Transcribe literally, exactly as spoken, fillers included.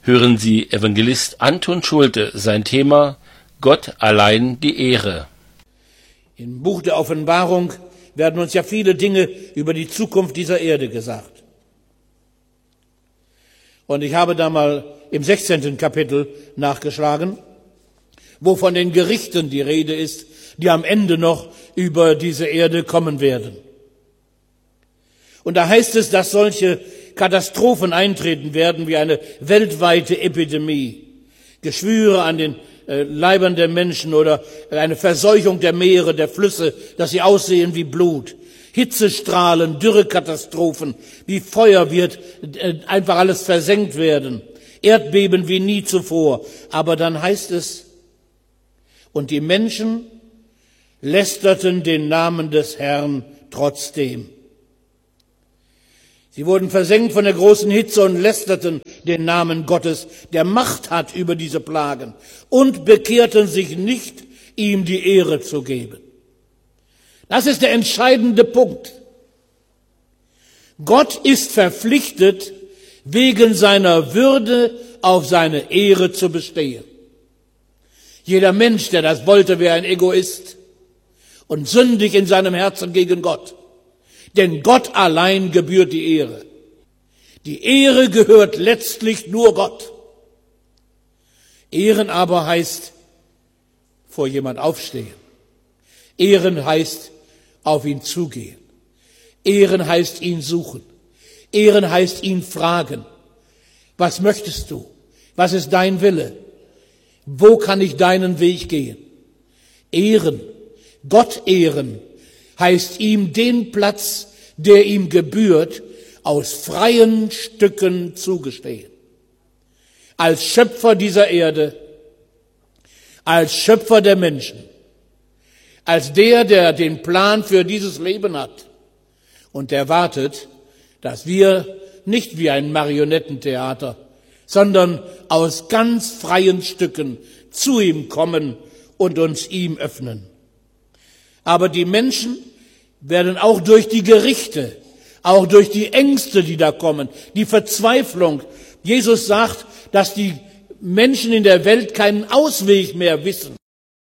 hören Sie Evangelist Anton Schulte, sein Thema Gott allein die Ehre. Im Buch der Offenbarung werden uns ja viele Dinge über die Zukunft dieser Erde gesagt. Und ich habe da mal im sechzehnten Kapitel nachgeschlagen, wo von den Gerichten die Rede ist, die am Ende noch über diese Erde kommen werden. Und da heißt es, dass solche Katastrophen eintreten werden wie eine weltweite Epidemie, Geschwüre an den äh, Leibern der Menschen oder eine Verseuchung der Meere, der Flüsse, dass sie aussehen wie Blut, Hitzestrahlen, Dürrekatastrophen, wie Feuer wird äh, einfach alles versenkt werden, Erdbeben wie nie zuvor. Aber dann heißt es, und die Menschen lästerten den Namen des Herrn trotzdem. Sie wurden versenkt von der großen Hitze und lästerten den Namen Gottes, der Macht hat über diese Plagen, und bekehrten sich nicht, ihm die Ehre zu geben. Das ist der entscheidende Punkt. Gott ist verpflichtet, wegen seiner Würde auf seine Ehre zu bestehen. Jeder Mensch, der das wollte, wäre ein Egoist und sündig in seinem Herzen gegen Gott. Denn Gott allein gebührt die Ehre. Die Ehre gehört letztlich nur Gott. Ehren aber heißt vor jemand aufstehen. Ehren heißt auf ihn zugehen. Ehren heißt ihn suchen. Ehren heißt ihn fragen. Was möchtest du? Was ist dein Wille? Wo kann ich deinen Weg gehen? Ehren, Gott ehren, heißt ihm den Platz, der ihm gebührt, aus freien Stücken zugestehen. Als Schöpfer dieser Erde, als Schöpfer der Menschen, als der, der den Plan für dieses Leben hat und der wartet, dass wir nicht wie ein Marionettentheater, sondern aus ganz freien Stücken zu ihm kommen und uns ihm öffnen. Aber die Menschen werden auch durch die Gerichte, auch durch die Ängste, die da kommen, die Verzweiflung. Jesus sagt, dass die Menschen in der Welt keinen Ausweg mehr wissen.